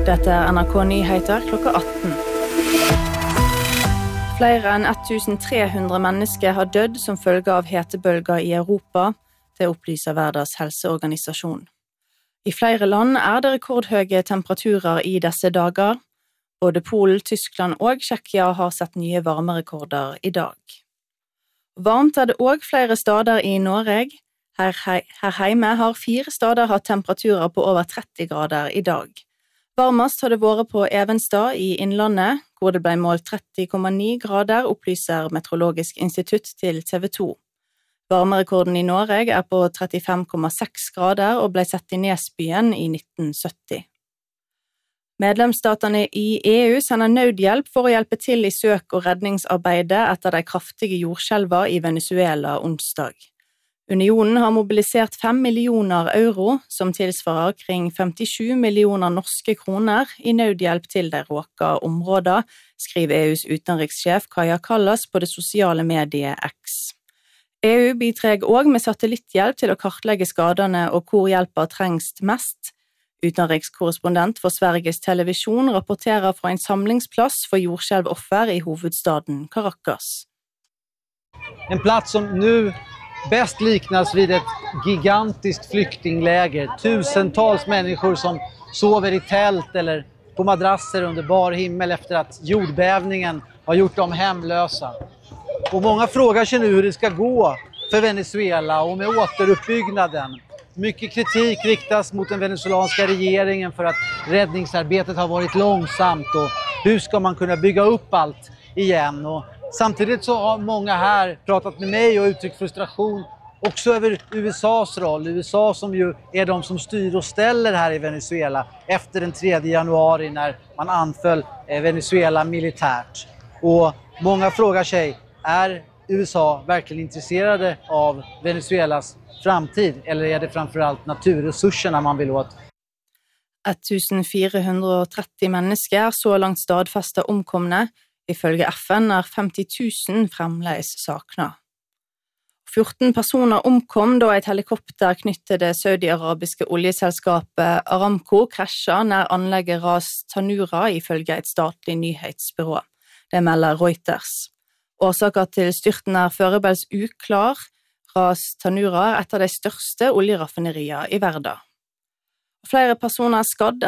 Dette NRK Nyheter klokka 18. Flere enn 1300 mennesker har dødd som følge av hetebølger i Europa, det opplyser Verdens helseorganisasjon. I flere land det rekordhøye temperaturer i disse dager. Både Polen, Tyskland og Tsjekkia har sett nye varmerekorder i dag. Varmt det også flere steder i Norge. Her hjemme har 4 steder hatt temperaturer på over 30 grader i dag. Varmest har det vært på Evenstad i Innlandet, hvor det ble målt 30,9 grader, opplyser Meteorologisk institutt til TV 2. Varmerekorden i Norge på 35,6 grader og ble sett i Nesbyen i 1970. Medlemsstatene i EU sender nødhjelp for å hjelpe til i søk- og redningsarbeidet etter de kraftige jordskjelvene i Venezuela onsdag. Unionen har mobilisert 5 millioner euro, som tilsvarer kring 57 millioner norske kroner, i nødhjelp til de råka områder, skriver EUs utenrikssjef Kaja Kallas på det sosiale mediet X. EU bidrar også med satellitthjelp til å kartlegge skadene og hvor hjelpa trengs mest. Utenrikskorrespondent for Sveriges Television rapporterer fra en samlingsplass for jordskjelvoffer i hovedstaden Caracas. En plats som nu bäst liknas vid ett gigantiskt flyktingläger. Tusentals människor som sover i tält eller på madrasser under bar himmel efter att jordbävningen har gjort dem hemlösa. Och många frågar sig nu hur det ska gå för Venezuela och med återuppbyggnaden. Mycket kritik riktas mot den venezuelanska regeringen för att räddningsarbetet har varit långsamt och hur ska man kunna bygga upp allt igen. Och samtidigt så har många här pratat med mig och uttryckt frustration också över USAs roll. USA som ju är de som styr och ställer här i Venezuela efter den 3 januari när man anföll Venezuela militärt. Och många frågar sig, är USA verkligen intresserade av Venezuelas framtid, eller är det framförallt naturresurserna man vill åt? 1430 mennesker så langt stadfesta omkomne. Ifølge FN 50 000 fremleis sakna. 14 personer omkom da et helikopter knyttet det saudi-arabiske oljeselskapet Aramco krasja nær anlegget Ras Tanura ifølge et statlig nyhetsbyrå. Det melder Reuters. Årsaken til styrten foreløpig uklar. Ras Tanura et av de største oljeraffineriene i verden. Flere personer skadd